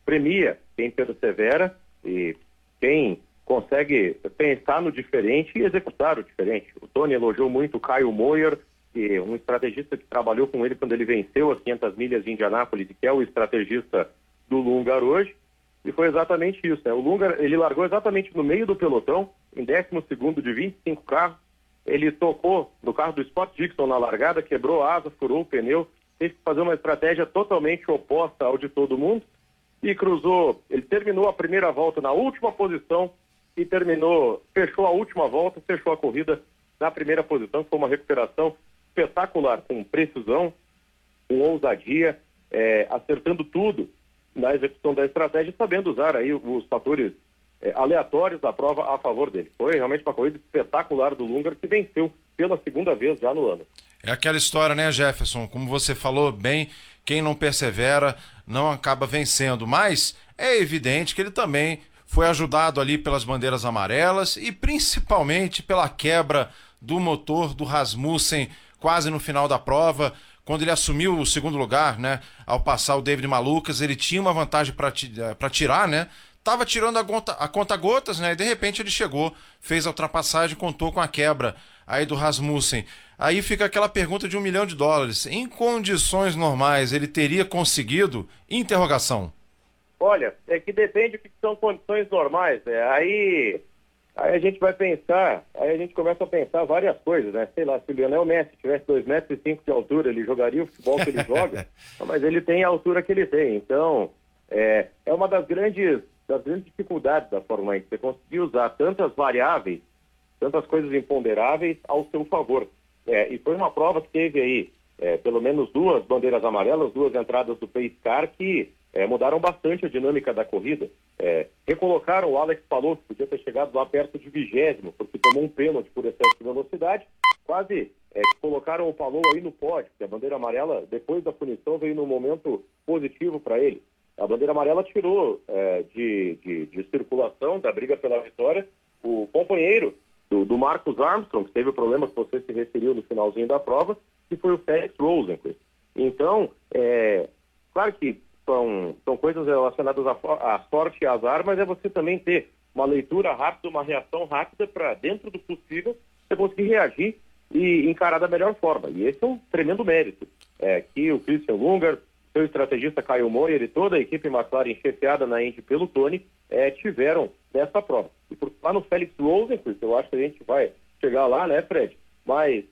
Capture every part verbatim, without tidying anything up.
premia quem persevera e quem consegue pensar no diferente e executar o diferente. O Tony elogiou muito o Kyle Moyer, que é um estrategista que trabalhou com ele quando ele venceu as quinhentas milhas de Indianápolis e que é o estrategista do Lungar hoje, e foi exatamente isso, né? O Lungar, ele largou exatamente no meio do pelotão, em décimo segundo de vinte e cinco carros, ele tocou no carro do Scott Dixon na largada, quebrou a asa, furou o pneu, teve que fazer uma estratégia totalmente oposta ao de todo mundo, e cruzou, ele terminou a primeira volta na última posição, e terminou, fechou a última volta, fechou a corrida na primeira posição, que foi uma recuperação espetacular, com precisão, com ousadia, é, acertando tudo na execução da estratégia, sabendo usar aí os fatores é, aleatórios da prova a favor dele. Foi realmente uma corrida espetacular do Lungar, que venceu pela segunda vez já no ano. É aquela história, né, Jefferson? Como você falou bem, quem não persevera não acaba vencendo, mas é evidente que ele também foi ajudado ali pelas bandeiras amarelas e principalmente pela quebra do motor do Rasmussen quase no final da prova, quando ele assumiu o segundo lugar, né, ao passar o David Malukas, ele tinha uma vantagem para tirar, né, tava tirando a conta, a conta gotas, né, e de repente ele chegou, fez a ultrapassagem, contou com a quebra aí do Rasmussen. Aí fica aquela pergunta de um milhão de dólares, em condições normais ele teria conseguido? Interrogação. Olha, é que depende do que são condições normais, né? Aí, aí a gente vai pensar, aí a gente começa a pensar várias coisas, né? Sei lá, se o Lionel Messi tivesse dois metros e cinco de altura, ele jogaria o futebol que ele joga, mas ele tem a altura que ele tem. Então, é, é uma das grandes, das grandes dificuldades da Fórmula um, você conseguir usar tantas variáveis, tantas coisas imponderáveis ao seu favor. É, e foi uma prova que teve aí, é, pelo menos duas bandeiras amarelas, duas entradas do pace car que É, mudaram bastante a dinâmica da corrida. É, recolocaram o Alex Palou, que podia ter chegado lá perto de vigésimo, porque tomou um pênalti por excesso de velocidade. Quase é, colocaram o Palou aí no pódio, porque a bandeira amarela, depois da punição, veio num momento positivo para ele. A bandeira amarela tirou é, de, de, de circulação, da briga pela vitória, o companheiro do, do Marcus Armstrong, que teve o problema que você se referiu no finalzinho da prova, que foi o Felix Rosenqvist. Então, é, claro que São, são coisas relacionadas à, à sorte e azar, mas é você também ter uma leitura rápida, uma reação rápida para, dentro do possível, você conseguir reagir e encarar da melhor forma. E esse é um tremendo mérito, é, que o Christian Lungar, seu estrategista Kyle Moyer e toda a equipe McLaren chefiada na Indy pelo Tony, é, tiveram nessa prova. E por lá no Felix Rosenqvist, eu acho que a gente vai chegar lá, né, Fred? Mas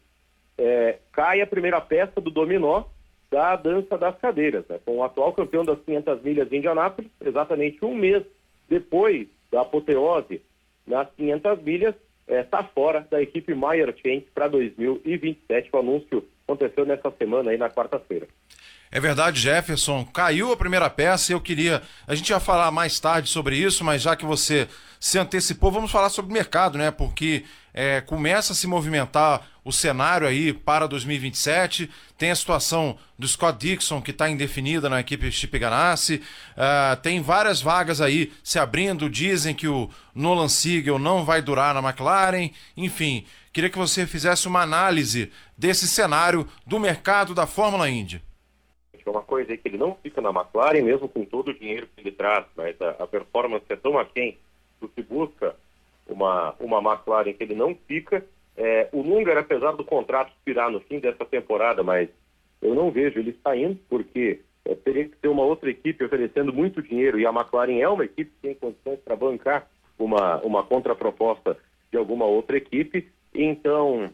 é, cai a primeira peça do dominó da dança das cadeiras, né? Com o atual campeão das quinhentas milhas de Indianápolis, exatamente um mês depois da apoteose nas quinhentas milhas, está é, fora da equipe Meyer Shank para dois mil e vinte e sete. O anúncio aconteceu nessa semana, aí na quarta-feira. É verdade, Jefferson, caiu a primeira peça e eu queria, a gente ia falar mais tarde sobre isso, mas já que você se antecipou, vamos falar sobre o mercado, né, porque é, começa a se movimentar o cenário aí para dois mil e vinte e sete, tem a situação do Scott Dixon que está indefinida na equipe Chip Ganassi, uh, tem várias vagas aí se abrindo, dizem que o Nolan Siegel não vai durar na McLaren, enfim, queria que você fizesse uma análise desse cenário do mercado da Fórmula Indy. É uma coisa aí que ele não fica na McLaren, mesmo com todo o dinheiro que ele traz, mas a, a performance é tão aquém do que busca uma, uma McLaren que ele não fica. É, o Lungar, apesar do contrato expirar no fim dessa temporada, mas eu não vejo ele saindo, porque é, teria que ter uma outra equipe oferecendo muito dinheiro, e a McLaren é uma equipe que tem condições para bancar uma, uma contraproposta de alguma outra equipe. Então,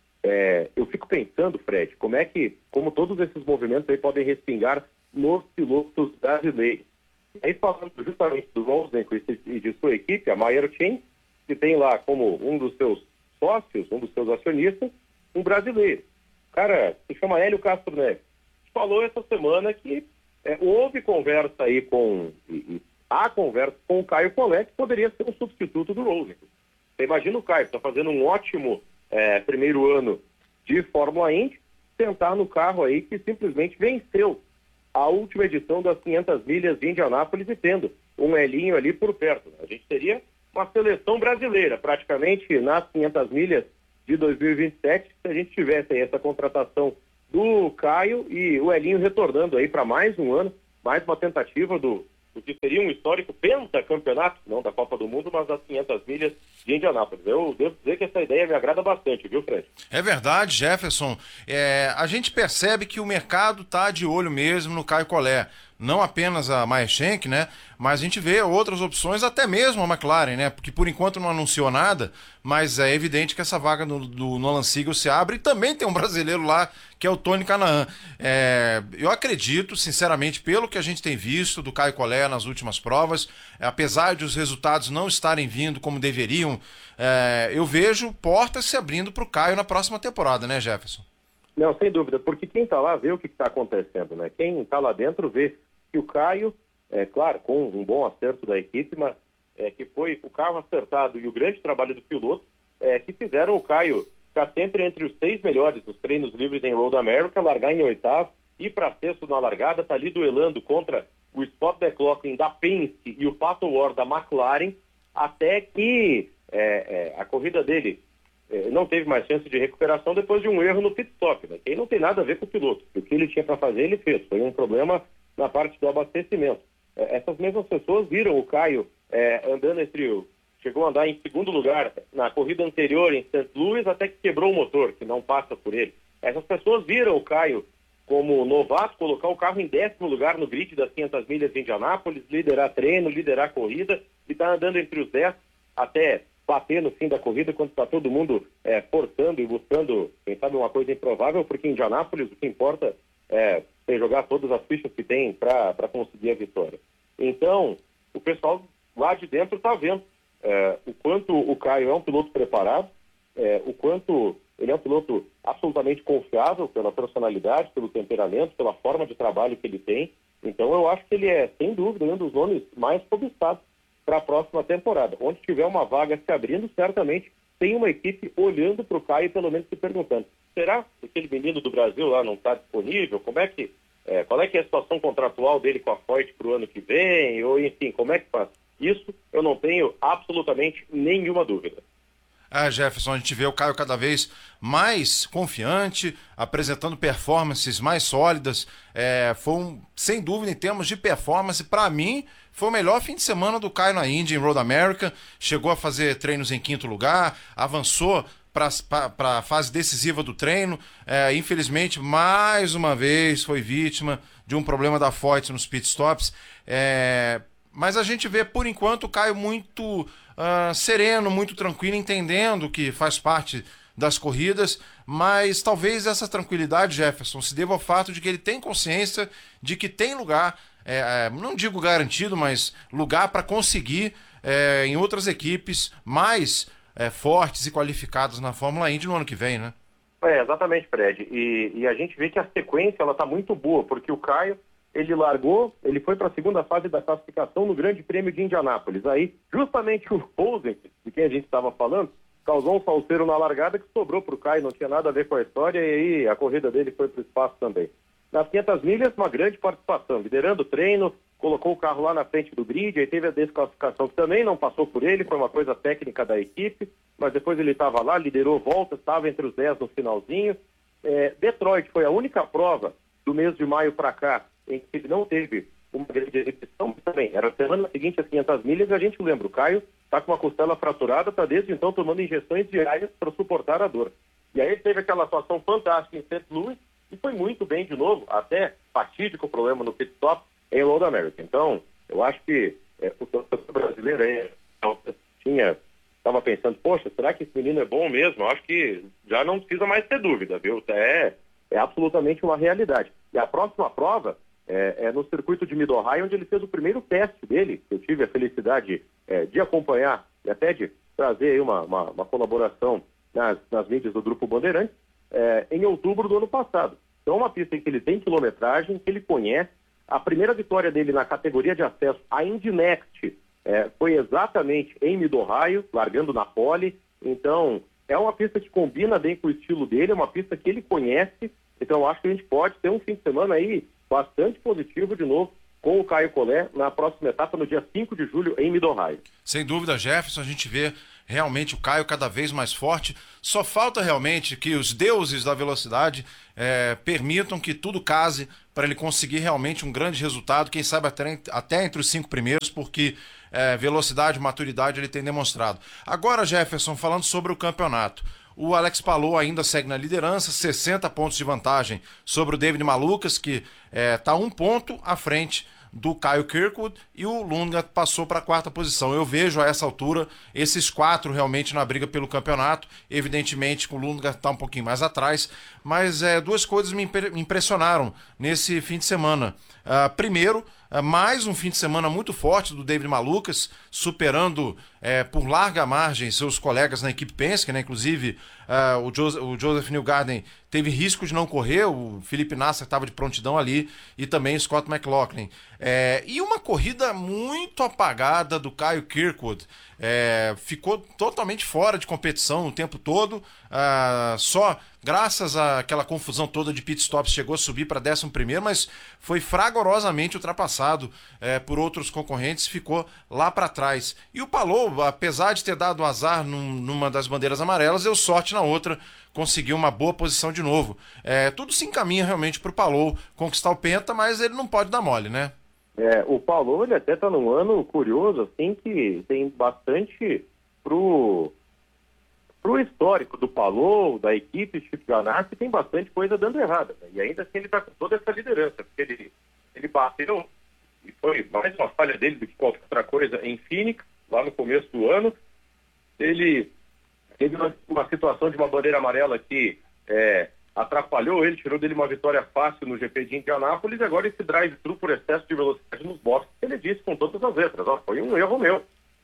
É, eu fico pensando, Fred, como é que, como todos esses movimentos aí podem respingar nos pilotos brasileiros. Aí falando justamente do Rosenqvist e de sua equipe, a Meyer Shank, que tem lá como um dos seus sócios, um dos seus acionistas, um brasileiro. O cara se chama Hélio Castro Neves. Falou essa semana que é, houve conversa aí com, e, e há conversa com o Caio Collet, que poderia ser um substituto do Rosenqvist. Você imagina o Caio, está fazendo um ótimo É, primeiro ano de Fórmula Indy, sentar no carro aí que simplesmente venceu a última edição das quinhentas milhas de Indianápolis e tendo um Elinho ali por perto. A gente teria uma seleção brasileira praticamente nas quinhentas milhas de dois mil e vinte e sete, se a gente tivesse aí essa contratação do Caio e o Elinho retornando aí para mais um ano, mais uma tentativa do, o que seria um histórico pentacampeonato, não da Copa do Mundo, mas das quinhentas milhas de Indianápolis. Eu devo dizer que essa ideia me agrada bastante, viu, Fred? É verdade, Jefferson. É, a gente percebe que o mercado está de olho mesmo no Caio Collet. Não apenas a Maerschenk, né? Mas a gente vê outras opções, até mesmo a McLaren, né? Porque por enquanto não anunciou nada, mas é evidente que essa vaga do, do Nolan Siegel se abre e também tem um brasileiro lá, que é o Tony Kanaan. É, eu acredito, sinceramente, pelo que a gente tem visto do Caio Collet nas últimas provas, é, apesar de os resultados não estarem vindo como deveriam, é, eu vejo portas se abrindo para o Caio na próxima temporada, né, Jefferson? Não, sem dúvida, porque quem está lá vê o que está acontecendo, né? Quem está lá dentro vê que o Caio, é claro, com um bom acerto da equipe, mas é, que foi o carro acertado e o grande trabalho do piloto, é, que fizeram o Caio ficar sempre entre os seis melhores dos treinos livres em Road America, largar em oitavo, ir para sexto na largada, tá ali duelando contra o Scott McLaughlin da Penske e o Pato Ward da McLaren, até que é, é, a corrida dele é, não teve mais chance de recuperação depois de um erro no pit stop, né? Que aí não tem nada a ver com o piloto. O que ele tinha para fazer, ele fez. Foi um problema na parte do abastecimento. É, essas mesmas pessoas viram o Caio é, andando entre o... Chegou a andar em segundo lugar na corrida anterior em Saint Louis, até que quebrou o motor, que não passa por ele. Essas pessoas viram o Caio como novato, colocar o carro em décimo lugar no grid das quinhentas milhas de Indianápolis, liderar treino, liderar corrida, e está andando entre os dez até bater no fim da corrida, quando está todo mundo é, forçando e buscando, quem sabe, uma coisa improvável, porque em Indianápolis o que importa é jogar todas as fichas que tem para conseguir a vitória. Então, o pessoal lá de dentro está vendo é, o quanto o Caio é um piloto preparado, é, o quanto ele é um piloto absolutamente confiável pela personalidade, pelo temperamento, pela forma de trabalho que ele tem. Então, eu acho que ele é, sem dúvida, um dos nomes mais cobiçados para a próxima temporada. Onde tiver uma vaga se abrindo, certamente tem uma equipe olhando para o Caio, pelo menos se perguntando: será que aquele menino do Brasil lá não está disponível? Como é que, é, qual é que é a situação contratual dele com a Ford para o ano que vem? Ou, enfim, como é que faz? Isso eu não tenho absolutamente nenhuma dúvida. Ah, Jefferson, a gente vê o Caio cada vez mais confiante, apresentando performances mais sólidas. É, foi, um, sem dúvida, em termos de performance, para mim, foi o melhor fim de semana do Caio na Indy, em Road America. Chegou a fazer treinos em quinto lugar, avançou para a fase decisiva do treino. É, infelizmente, mais uma vez, foi vítima de um problema da Foyt nos pitstops. É, mas a gente vê, por enquanto, o Caio muito uh, sereno, muito tranquilo, entendendo que faz parte das corridas, mas talvez essa tranquilidade, Jefferson, se deva ao fato de que ele tem consciência de que tem lugar, é, não digo garantido, mas lugar para conseguir é, em outras equipes mais é, fortes e qualificadas na Fórmula Indy no ano que vem, né? É, exatamente, Fred. E, e a gente vê que a sequência ela está muito boa, porque o Caio, ele largou, ele foi para a segunda fase da classificação no Grande Prêmio de Indianápolis. Aí, justamente o Rosen, de quem a gente estava falando, causou um salseiro na largada que sobrou para o Caio, não tinha nada a ver com a história, e aí a corrida dele foi para o espaço também. Nas quinhentas milhas, uma grande participação, liderando o treino, colocou o carro lá na frente do grid, aí teve a desclassificação que também não passou por ele, foi uma coisa técnica da equipe, mas depois ele estava lá, liderou volta, estava entre os dez no finalzinho. É, Detroit foi a única prova do mês de maio para cá em que ele não teve uma grande exibição também. Era a semana seguinte às quinhentas milhas, e a gente lembra, o Caio está com uma costela fraturada, está desde então tomando injeções diárias para suportar a dor. E aí ele teve aquela atuação fantástica em Saint Louis e foi muito bem de novo, até fatídico problema no pit stop em Road America. Então, eu acho que é, o torcedor brasileiro aí tinha, estava pensando, poxa, será que esse menino é bom mesmo? Eu acho que já não precisa mais ter dúvida, viu? É, é absolutamente uma realidade. E a próxima prova é, é no circuito de Mid-Ohio, onde ele fez o primeiro teste dele, que eu tive a felicidade é, de acompanhar e até de trazer aí uma, uma, uma colaboração nas, nas mídias do Grupo Bandeirantes, é, em outubro do ano passado. Então, é uma pista em que ele tem quilometragem, que ele conhece. A primeira vitória dele na categoria de acesso à Indy Next é, foi exatamente em Mid-Ohio, largando na pole. Então, é uma pista que combina bem com o estilo dele, é uma pista que ele conhece. Então, eu acho que a gente pode ter um fim de semana aí bastante positivo de novo com o Caio Collet na próxima etapa, no dia cinco de julho, em Mid-Ohio. Sem dúvida, Jefferson, a gente vê realmente o Caio cada vez mais forte. Só falta realmente que os deuses da velocidade é, permitam que tudo case para ele conseguir realmente um grande resultado, quem sabe até, até entre os cinco primeiros, porque é, velocidade e maturidade ele tem demonstrado. Agora, Jefferson, falando sobre o campeonato. O Alex Palou ainda segue na liderança, sessenta pontos de vantagem sobre o David Malukas, que está é, um ponto à frente do Kyle Kirkwood, e o Lundgaard passou para a quarta posição. Eu vejo a essa altura esses quatro realmente na briga pelo campeonato, evidentemente com o Lundgaard está um pouquinho mais atrás, mas é, duas coisas me impressionaram nesse fim de semana. Uh, primeiro, uh, mais um fim de semana muito forte do David Malukas, superando uh, por larga margem seus colegas na equipe Penske, né? Inclusive uh, o, jo o Joseph Newgarden teve risco de não correr, o Felipe Nasser estava de prontidão ali, e também o Scott McLaughlin. É, e uma corrida muito apagada do Kyle Kirkwood, é, ficou totalmente fora de competição o tempo todo, uh, só graças àquela confusão toda de pit stops chegou a subir para décimo primeiro, mas foi fragorosamente ultrapassado é, por outros concorrentes, ficou lá para trás. E o Palou, apesar de ter dado azar num, numa das bandeiras amarelas, deu sorte na outra, conseguiu uma boa posição de novo. É, tudo se encaminha realmente para o Palou conquistar o Penta, mas ele não pode dar mole, né? É, o Palou, ele até está num ano curioso, assim, que tem bastante pro, pro histórico do Palou, da equipe Chip Ganassi, tem bastante coisa dando errada, né? E ainda assim ele está com toda essa liderança, porque ele, ele bateu, e foi mais uma falha dele do que qualquer outra coisa, em Phoenix, lá no começo do ano. Ele teve uma, uma situação de uma bandeira amarela que é, atrapalhou ele, tirou dele uma vitória fácil no G P de Indianápolis, e agora esse drive-thru por excesso de velocidade nos boxes, ele disse com todas as letras, ó, foi um erro meu.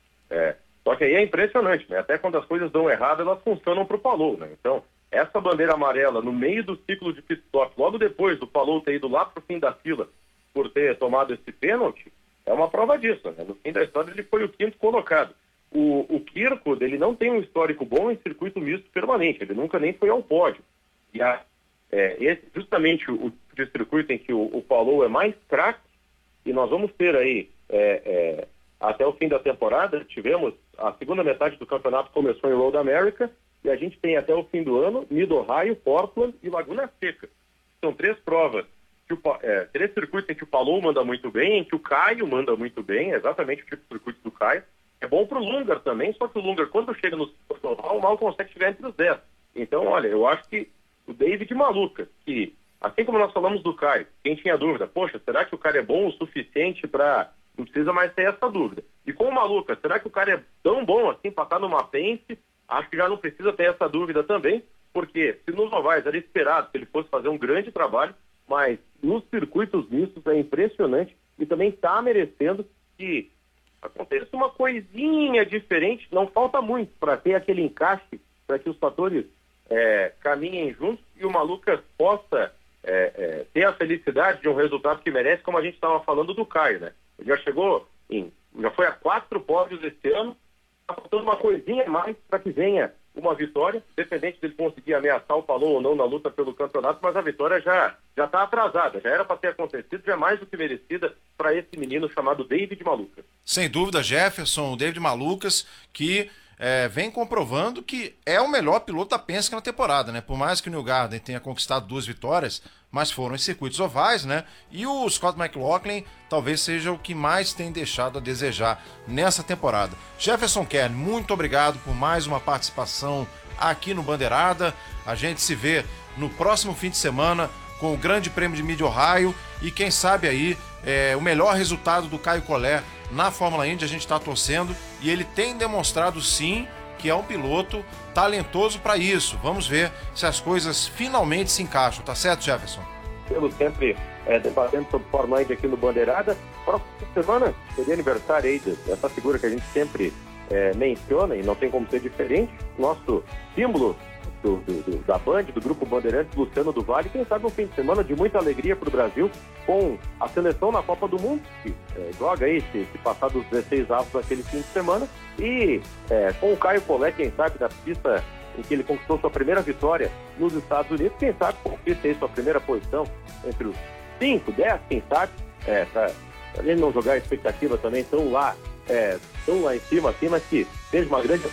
É, só que aí é impressionante, né? Até quando as coisas dão errado, elas funcionam para o Palou, né? Então, essa bandeira amarela no meio do ciclo de pit stop, logo depois do Palou ter ido lá para o fim da fila por ter tomado esse pênalti, é uma prova disso, né? No fim da história ele foi o quinto colocado. O, o Kirkwood, ele não tem um histórico bom em circuito misto permanente, ele nunca nem foi ao pódio. E a, é, esse, justamente o, o de circuito em que o, o Palou é mais craque, e nós vamos ter aí, é, é, até o fim da temporada, tivemos a segunda metade do campeonato começou em Road America, e a gente tem até o fim do ano Mid-Ohio, Portland e Laguna Seca. São três provas, que o, é, três circuitos em que o Palou manda muito bem, em que o Caio manda muito bem, é exatamente o tipo de circuito do Caio. É bom para o Lundgaard também, só que o Lundgaard, quando chega no normal, mal consegue chegar entre os dez. Então, olha, eu acho que o David Malukas, que, assim como nós falamos do Caio, quem tinha dúvida, poxa, será que o cara é bom o suficiente para... Não precisa mais ter essa dúvida. E com o Malukas, será que o cara é tão bom assim para estar numa Penske? Acho que já não precisa ter essa dúvida também, porque se nos ovais era esperado que ele fosse fazer um grande trabalho, mas nos circuitos mistos é impressionante e também está merecendo que aconteça uma coisinha diferente, não falta muito para ter aquele encaixe, para que os fatores é, caminhem juntos e o Malukas possa é, é, ter a felicidade de um resultado que merece, como a gente estava falando do Caio, né? Ele já chegou em, já foi a quatro pódios esse ano, está faltando uma coisinha a mais para que venha uma vitória, independente dele conseguir ameaçar o Palou ou não na luta pelo campeonato, mas a vitória já já está atrasada, já era para ter acontecido, já é mais do que merecida para esse menino chamado David Malukas. Sem dúvida, Jefferson, o David Malukas, que é, vem comprovando que é o melhor piloto da Penske na temporada, né? Por mais que o Newgarden tenha conquistado duas vitórias, mas foram em circuitos ovais, né? E o Scott McLaughlin talvez seja o que mais tem deixado a desejar nessa temporada. Jefferson Kern, muito obrigado por mais uma participação aqui no Bandeirada. A gente se vê no próximo fim de semana com o Grande Prêmio de Mid-Ohio e quem sabe aí é, o melhor resultado do Caio Collet na Fórmula Indy. A gente está torcendo e ele tem demonstrado sim que é um piloto talentoso para isso. Vamos ver se as coisas finalmente se encaixam, tá certo, Jefferson? Pelo sempre é, debatendo sobre Fórmula Indy aqui no Bandeirada. Próxima semana seria aniversário aí dessa figura que a gente sempre é, menciona e não tem como ser diferente. Nosso símbolo do, do, do, da Band, do Grupo Bandeirantes, Luciano do Vale. Quem sabe um fim de semana de muita alegria para o Brasil com a seleção na Copa do Mundo, que é, joga aí, se, se passar dos dezesseis avos daquele fim de semana, e é, com o Caio Collet, quem sabe, da pista em que ele conquistou sua primeira vitória nos Estados Unidos, quem sabe conquista aí sua primeira posição entre os cinco, dez, quem sabe, é, para ele não jogar a expectativa também tão lá, é, tão lá em cima, assim, mas que seja uma grande vitória.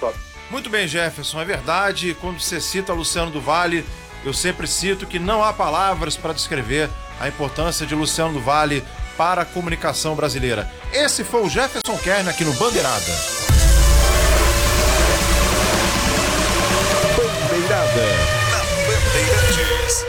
Muito bem, Jefferson, é verdade. Quando você cita Luciano do Vale, eu sempre cito que não há palavras para descrever a importância de Luciano do Vale para a comunicação brasileira. Esse foi o Jefferson Kern aqui no Bandeirada. Bandeirada na Bandeirantes.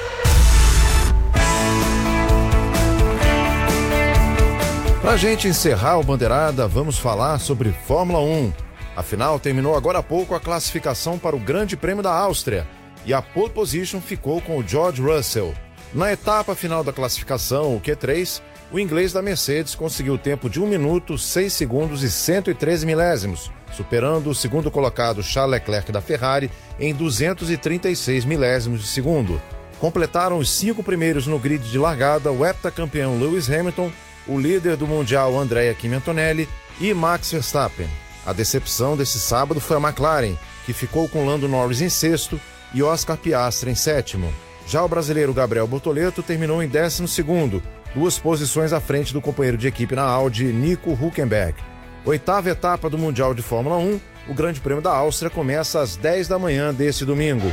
Pra gente encerrar o Bandeirada, vamos falar sobre Fórmula um. Afinal, terminou agora há pouco a classificação para o Grande Prêmio da Áustria e a pole position ficou com o George Russell. Na etapa final da classificação, o Q três, o inglês da Mercedes conseguiu o tempo de um minuto, seis segundos e cento e treze milésimos, superando o segundo colocado Charles Leclerc da Ferrari em duzentos e trinta e seis milésimos de segundo. Completaram os cinco primeiros no grid de largada o heptacampeão Lewis Hamilton, o líder do Mundial Andrea Kimi Antonelli e Max Verstappen. A decepção desse sábado foi a McLaren, que ficou com Lando Norris em sexto e Oscar Piastri em sétimo. Já o brasileiro Gabriel Bortoleto terminou em décimo segundo, duas posições à frente do companheiro de equipe na Audi, Nico Hülkenberg. Oitava etapa do Mundial de Fórmula um, o Grande Prêmio da Áustria começa às dez da manhã deste domingo.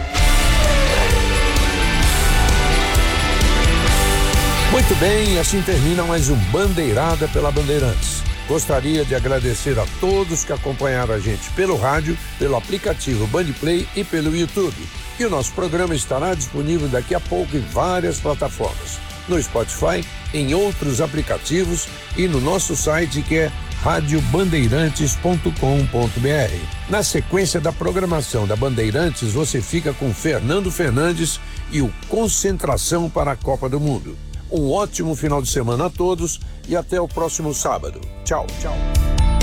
Muito bem, assim termina mais um Bandeirada pela Bandeirantes. Gostaria de agradecer a todos que acompanharam a gente pelo rádio, pelo aplicativo Bandplay e pelo YouTube. E o nosso programa estará disponível daqui a pouco em várias plataformas. No Spotify, em outros aplicativos e no nosso site que é rádio bandeirantes ponto com ponto b r. Na sequência da programação da Bandeirantes, você fica com Fernando Fernandes e o Concentração para a Copa do Mundo. Um ótimo final de semana a todos e até o próximo sábado. Tchau, tchau.